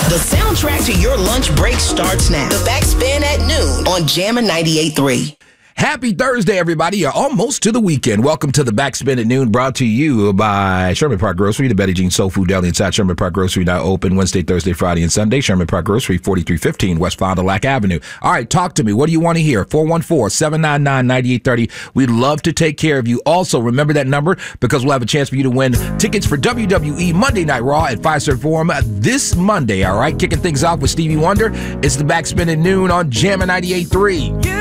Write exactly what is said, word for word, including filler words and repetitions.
The soundtrack to your lunch break starts now. The Backspin at noon on Jammin' ninety-eight point three. Happy Thursday, everybody. You're almost to the weekend. Welcome to the Backspin at Noon, brought to you by Sherman Park Grocery, the Betty Jean Soul Food Deli inside Sherman Park Grocery, now open Wednesday, Thursday, Friday, and Sunday. Sherman Park Grocery, forty-three fifteen West Fond du Lac Avenue. All right, talk to me. What do you want to hear? four one four, seven nine nine, nine eight three zero. We'd love to take care of you. Also, remember that number because we'll have a chance for you to win tickets for W W E Monday Night Raw at Fiserv Forum this Monday. All right, kicking things off with Stevie Wonder. It's the Backspin at Noon on Jammin' ninety-eight point three.